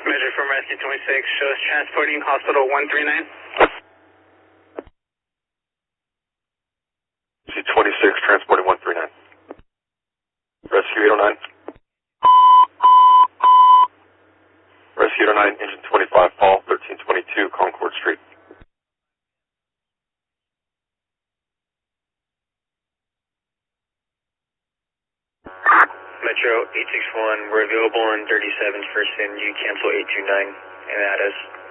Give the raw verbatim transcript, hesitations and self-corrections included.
Measure from Rescue twenty-six shows transporting Hospital one three nine. Rescue twenty-six transporting one three nine. Rescue eight oh nine. Rescue eight oh nine, engine twenty-five, fall thirteen twenty-two, Concord Street. Metro eight six one, we're available on thirty-seven first and you cancel eight two nine and add us.